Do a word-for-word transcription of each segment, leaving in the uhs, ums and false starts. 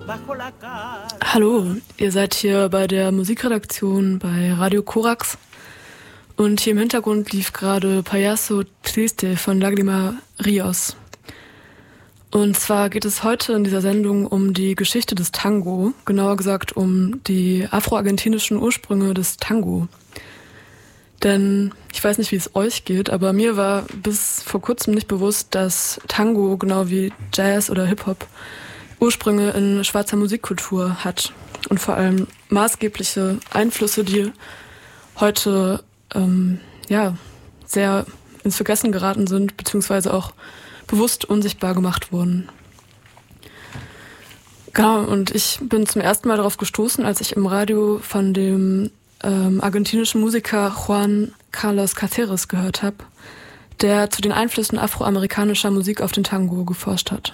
Hallo, ihr seid hier bei der Musikredaktion bei Radio Korax und hier im Hintergrund lief gerade Payaso Triste von Lagrima Rios. Und zwar geht es heute in dieser Sendung um die Geschichte des Tango, genauer gesagt um die afroargentinischen Ursprünge des Tango. Denn ich weiß nicht, wie es euch geht, aber mir war bis vor kurzem nicht bewusst, dass Tango, genau wie Jazz oder Hip-Hop, Ursprünge in schwarzer Musikkultur hat und vor allem maßgebliche Einflüsse, die heute ähm, ja sehr ins Vergessen geraten sind, beziehungsweise auch bewusst unsichtbar gemacht wurden. Genau, und ich bin zum ersten Mal darauf gestoßen, als ich im Radio von dem ähm, argentinischen Musiker Juan Carlos Cáceres gehört habe, der zu den Einflüssen afroamerikanischer Musik auf den Tango geforscht hat.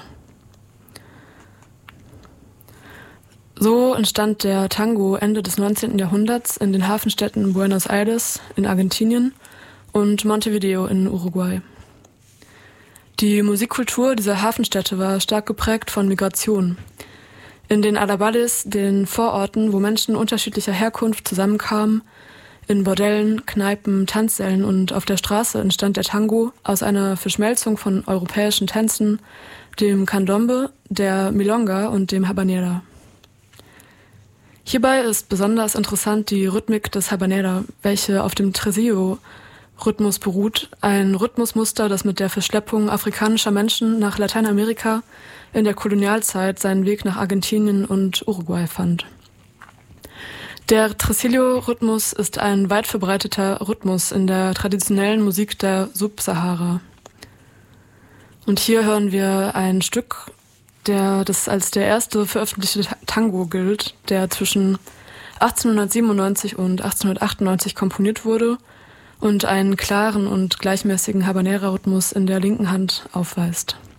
So entstand der Tango Ende des neunzehnten Jahrhunderts in den Hafenstädten Buenos Aires in Argentinien und Montevideo in Uruguay. Die Musikkultur dieser Hafenstädte war stark geprägt von Migration. In den Arrabales, den Vororten, wo Menschen unterschiedlicher Herkunft zusammenkamen, in Bordellen, Kneipen, Tanzsälen und auf der Straße entstand der Tango aus einer Verschmelzung von europäischen Tänzen, dem Candombe, der Milonga und dem Habanera. Hierbei ist besonders interessant die Rhythmik des Habanera, welche auf dem Tresillo-Rhythmus beruht, ein Rhythmusmuster, das mit der Verschleppung afrikanischer Menschen nach Lateinamerika in der Kolonialzeit seinen Weg nach Argentinien und Uruguay fand. Der Tresillo-Rhythmus ist ein weit verbreiteter Rhythmus in der traditionellen Musik der Subsahara. Und hier hören wir ein Stück, der das als der erste veröffentlichte Tango gilt, der zwischen achtzehnhundertsiebenundneunzig und achtzehnhundertachtundneunzig komponiert wurde und einen klaren und gleichmäßigen Habanera-Rhythmus in der linken Hand aufweist.